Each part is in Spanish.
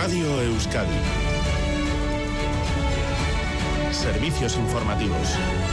Radio Euskadi. Servicios informativos.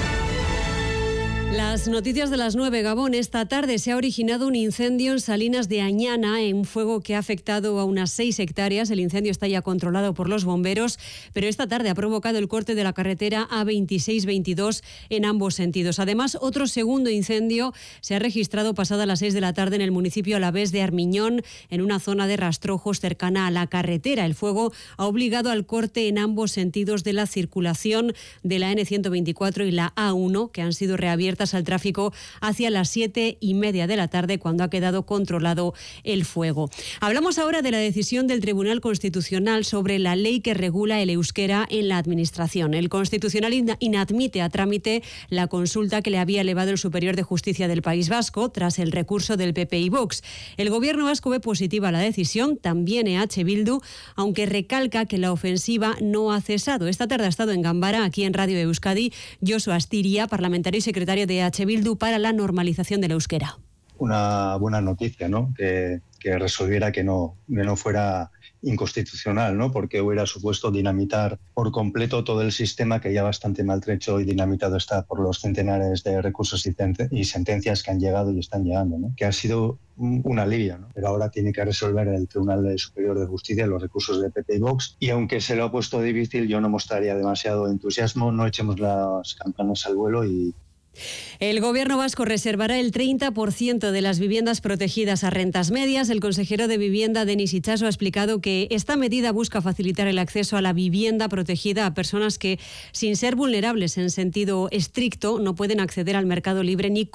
Las noticias de las 9, Gabón. Esta tarde se ha originado un incendio en Salinas de Añana, un fuego que ha afectado a unas 6 hectáreas. El incendio está ya controlado por los bomberos, pero esta tarde ha provocado el corte de la carretera A26-22 en ambos sentidos. Además, otro segundo incendio se ha registrado pasada las 6 de la tarde en el municipio alavés de Armiñón, en una zona de rastrojos cercana a la carretera. El fuego ha obligado al corte en ambos sentidos de la circulación de la N124 y la A1, que han sido reabiertas al tráfico hacia las 7:30 de la tarde, cuando ha quedado controlado el fuego. Hablamos ahora de la decisión del Tribunal Constitucional sobre la ley que regula el euskera en la Administración. El Constitucional inadmite a trámite la consulta que le había elevado el Superior de Justicia del País Vasco tras el recurso del PP y Vox. El Gobierno vasco ve positiva la decisión, también EH Bildu, aunque recalca que la ofensiva no ha cesado. Esta tarde ha estado en Ganbara, aquí en Radio Euskadi, Josu Astiria, parlamentario y secretario de EH Bildu para la normalización del euskera. Una buena noticia, ¿no? Que resolviera que no fuera inconstitucional, ¿no? Porque hubiera supuesto dinamitar por completo todo el sistema, que ya bastante maltrecho y dinamitado está por los centenares de recursos y sentencias que han llegado y están llegando, ¿no? Que ha sido un alivio, ¿no? Pero ahora tiene que resolver el Tribunal Superior de Justicia los recursos de PP y Vox, y aunque se lo ha puesto difícil, yo no mostraría demasiado entusiasmo. No echemos las campanas al vuelo y... El Gobierno vasco reservará el 30% de las viviendas protegidas a rentas medias. El consejero de Vivienda, Denis Itxaso, ha explicado que esta medida busca facilitar el acceso a la vivienda protegida a personas que, sin ser vulnerables en sentido estricto, no pueden acceder al mercado libre ni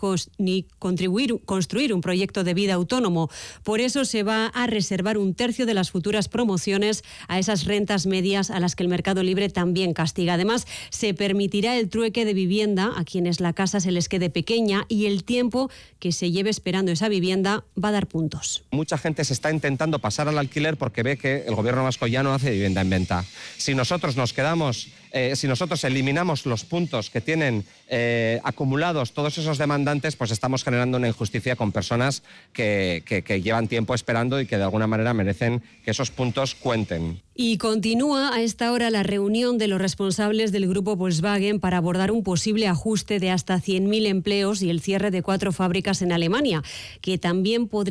construir un proyecto de vida autónomo. Por eso se va a reservar 1/3 de las futuras promociones a esas rentas medias a las que el mercado libre también castiga. Además, se permitirá el trueque de vivienda a quienes la casa se les quede pequeña, y el tiempo que se lleve esperando esa vivienda va a dar puntos. Mucha gente se está intentando pasar al alquiler porque ve que el Gobierno vasco ya no hace vivienda en venta. Si nosotros eliminamos los puntos que tienen acumulados todos esos demandantes, pues estamos generando una injusticia con personas que llevan tiempo esperando y que de alguna manera merecen que esos puntos cuenten. Y continúa a esta hora la reunión de los responsables del grupo Volkswagen para abordar un posible ajuste de hasta 100.000 empleos y el cierre de 4 fábricas en Alemania, que también podría